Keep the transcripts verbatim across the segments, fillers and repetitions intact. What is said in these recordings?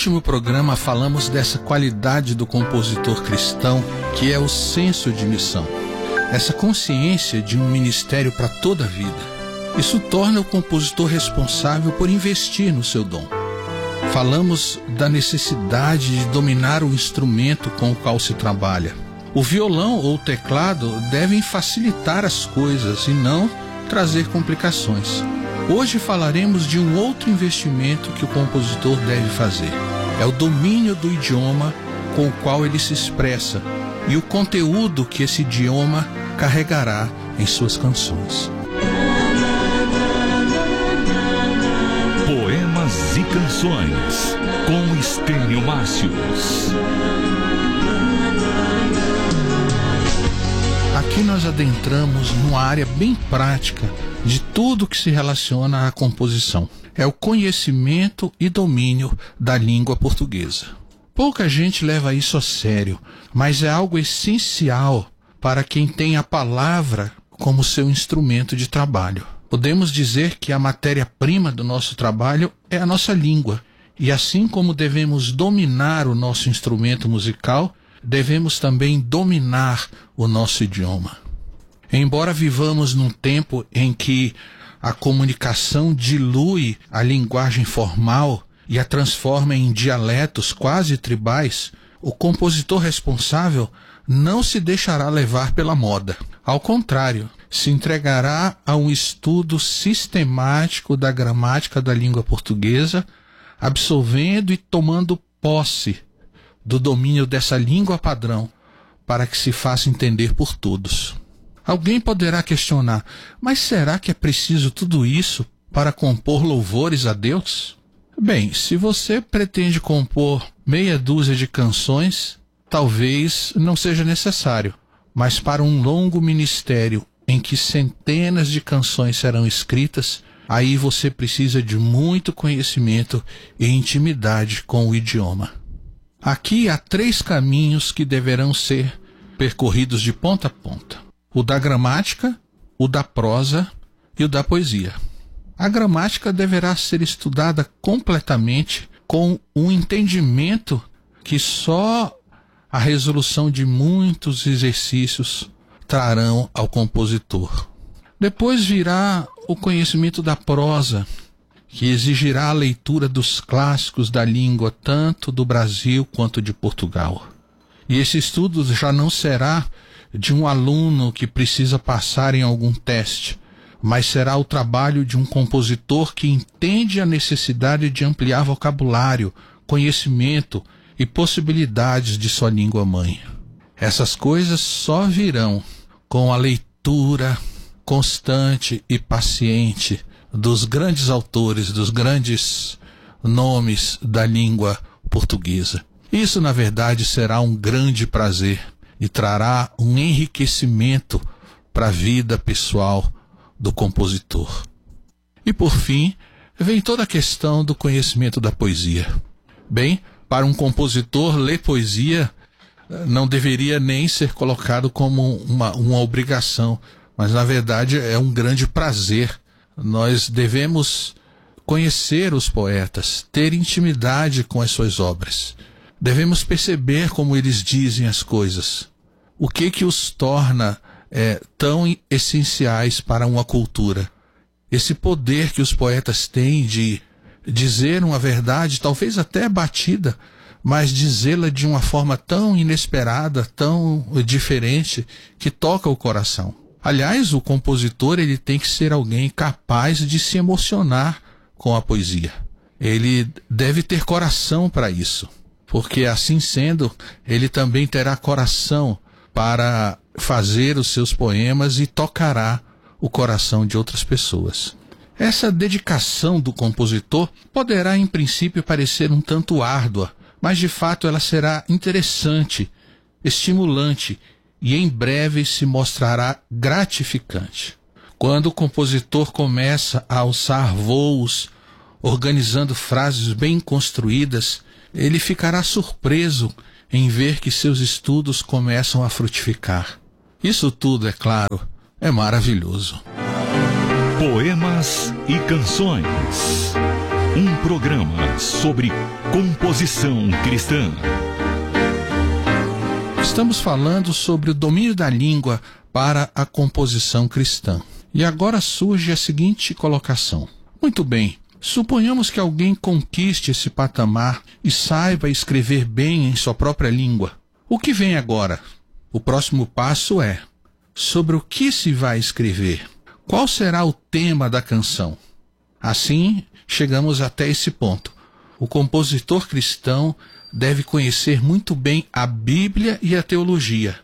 último programa falamos dessa qualidade do compositor cristão, que é o senso de missão. Essa consciência de um ministério para toda a vida. Isso torna o compositor responsável por investir no seu dom. Falamos da necessidade de dominar o instrumento com o qual se trabalha. O violão ou o teclado devem facilitar as coisas e não trazer complicações. Hoje falaremos de um outro investimento que o compositor deve fazer. É o domínio do idioma com o qual ele se expressa e o conteúdo que esse idioma carregará em suas canções. Poemas e canções com Estênio Márcios. Aqui nós adentramos numa área bem prática de tudo que se relaciona à composição. É o conhecimento e domínio da língua portuguesa. Pouca gente leva isso a sério, mas é algo essencial para quem tem a palavra como seu instrumento de trabalho. Podemos dizer que a matéria-prima do nosso trabalho é a nossa língua. E assim como devemos dominar o nosso instrumento musical, devemos também dominar o nosso idioma. Embora vivamos num tempo em que a comunicação dilui a linguagem formal e a transforma em dialetos quase tribais, o compositor responsável não se deixará levar pela moda. Ao contrário, se entregará a um estudo sistemático da gramática da língua portuguesa, absorvendo e tomando posse do domínio dessa língua padrão, para que se faça entender por todos. Alguém poderá questionar, mas será que é preciso tudo isso para compor louvores a Deus? Bem, se você pretende compor meia dúzia de canções, talvez não seja necessário, mas para um longo ministério em que centenas de canções serão escritas, aí você precisa de muito conhecimento e intimidade com o idioma. Aqui há três caminhos que deverão ser percorridos de ponta a ponta. O da gramática, o da prosa e o da poesia. A gramática deverá ser estudada completamente com um entendimento que só a resolução de muitos exercícios trarão ao compositor. Depois virá o conhecimento da prosa, que exigirá a leitura dos clássicos da língua tanto do Brasil quanto de Portugal. E esse estudo já não será de um aluno que precisa passar em algum teste, mas será o trabalho de um compositor que entende a necessidade de ampliar vocabulário, conhecimento e possibilidades de sua língua-mãe. Essas coisas só virão com a leitura constante e paciente dos grandes autores, dos grandes nomes da língua portuguesa. Isso, na verdade, será um grande prazer e trará um enriquecimento para a vida pessoal do compositor. E, por fim, vem toda a questão do conhecimento da poesia. Bem, para um compositor, ler poesia não deveria nem ser colocado como uma, uma obrigação, mas, na verdade, é um grande prazer. Nós devemos conhecer os poetas, ter intimidade com as suas obras. Devemos perceber como eles dizem as coisas. O que que os torna é, tão essenciais para uma cultura? Esse poder que os poetas têm de dizer uma verdade, talvez até batida, mas dizê-la de uma forma tão inesperada, tão diferente, que toca o coração. Aliás, o compositor ele tem que ser alguém capaz de se emocionar com a poesia. Ele deve ter coração para isso, porque assim sendo, ele também terá coração para fazer os seus poemas e tocará o coração de outras pessoas. Essa dedicação do compositor poderá, em princípio, parecer um tanto árdua, mas de fato ela será interessante, estimulante e em breve se mostrará gratificante. Quando o compositor começa a alçar voos, organizando frases bem construídas, ele ficará surpreso em ver que seus estudos começam a frutificar. Isso tudo, é claro, é maravilhoso. Poemas e canções. Um programa sobre composição cristã. Estamos falando sobre o domínio da língua para a composição cristã. E agora surge a seguinte colocação. Muito bem, suponhamos que alguém conquiste esse patamar e saiba escrever bem em sua própria língua. O que vem agora? O próximo passo é: sobre o que se vai escrever? Qual será o tema da canção? Assim, chegamos até esse ponto. O compositor cristão deve conhecer muito bem a Bíblia e a teologia,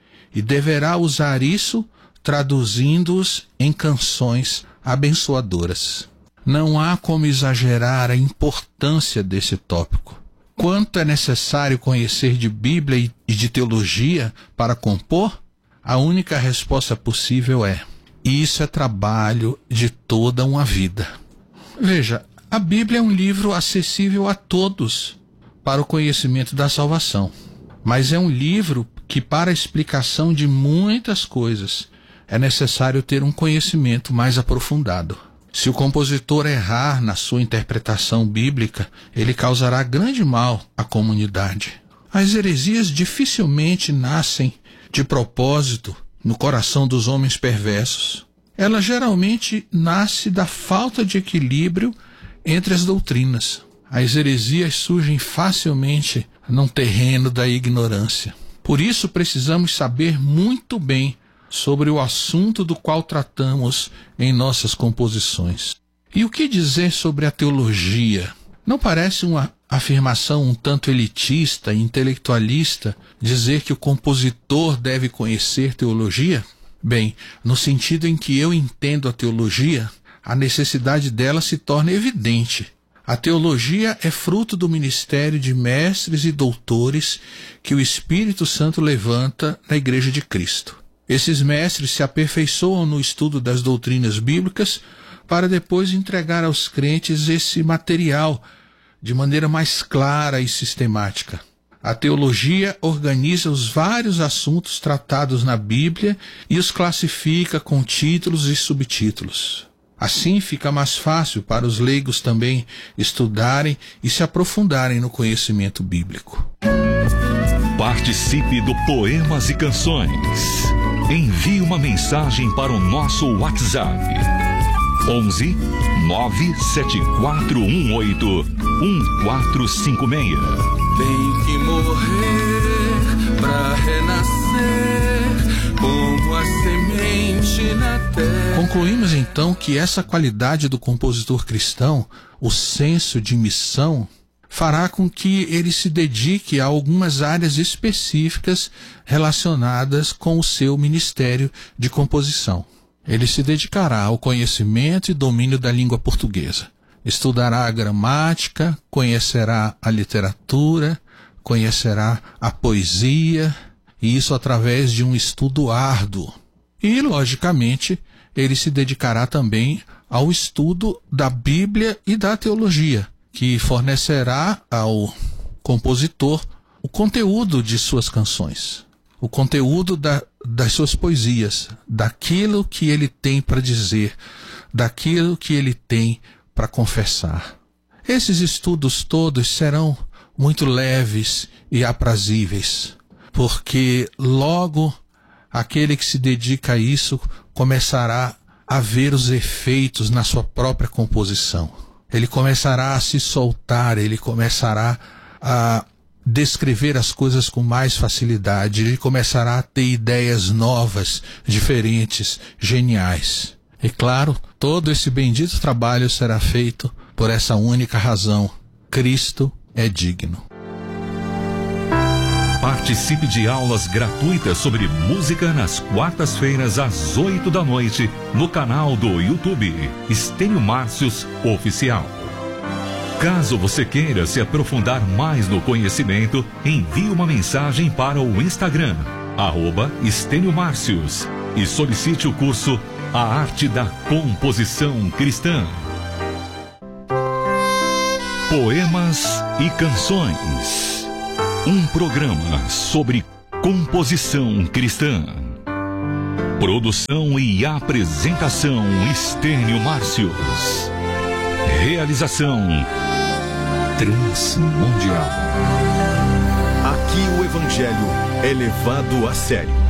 e deverá usar isso traduzindo-os em canções abençoadoras. Não há como exagerar a importância desse tópico. Quanto é necessário conhecer de Bíblia e de teologia para compor? A única resposta possível é: isso é trabalho de toda uma vida. Veja, a Bíblia é um livro acessível a todos para o conhecimento da salvação, mas é um livro que, para a explicação de muitas coisas, é necessário ter um conhecimento mais aprofundado. Se o compositor errar na sua interpretação bíblica, ele causará grande mal à comunidade. As heresias dificilmente nascem de propósito no coração dos homens perversos. Ela geralmente nasce da falta de equilíbrio entre as doutrinas. As heresias surgem facilmente num terreno da ignorância. Por isso precisamos saber muito bem sobre o assunto do qual tratamos em nossas composições. E o que dizer sobre a teologia? Não parece uma afirmação um tanto elitista e intelectualista dizer que o compositor deve conhecer teologia? Bem, no sentido em que eu entendo a teologia, a necessidade dela se torna evidente. A teologia é fruto do ministério de mestres e doutores que o Espírito Santo levanta na Igreja de Cristo. Esses mestres se aperfeiçoam no estudo das doutrinas bíblicas para depois entregar aos crentes esse material de maneira mais clara e sistemática. A teologia organiza os vários assuntos tratados na Bíblia e os classifica com títulos e subtítulos. Assim fica mais fácil para os leigos também estudarem e se aprofundarem no conhecimento bíblico. Participe do Poemas e Canções. Envie uma mensagem para o nosso WhatsApp. onze nove sete quatro um oito um quatro cinco seis. Tem que morrer pra renascer como a semente na terra. Concluímos então que essa qualidade do compositor cristão, o senso de missão, fará com que ele se dedique a algumas áreas específicas relacionadas com o seu ministério de composição. Ele se dedicará ao conhecimento e domínio da língua portuguesa. Estudará a gramática, conhecerá a literatura, conhecerá a poesia, e isso através de um estudo árduo. E, logicamente, ele se dedicará também ao estudo da Bíblia e da teologia, que fornecerá ao compositor o conteúdo de suas canções, o conteúdo da, das suas poesias, daquilo que ele tem para dizer, daquilo que ele tem para confessar. Esses estudos todos serão muito leves e aprazíveis, porque logo aquele que se dedica a isso começará a ver os efeitos na sua própria composição. Ele começará a se soltar, ele começará a descrever as coisas com mais facilidade, ele começará a ter ideias novas, diferentes, geniais. E claro, todo esse bendito trabalho será feito por essa única razão: Cristo é digno. Participe de aulas gratuitas sobre música nas quartas-feiras às oito da noite no canal do YouTube Estênio Márcios Oficial. Caso você queira se aprofundar mais no conhecimento, envie uma mensagem para o Instagram, arroba Estênio Márcios, e solicite o curso A Arte da Composição Cristã. Poemas e Canções. Um programa sobre composição cristã. Produção e apresentação Estênio Márcios. Realização Transmundial. Aqui o Evangelho é levado a sério.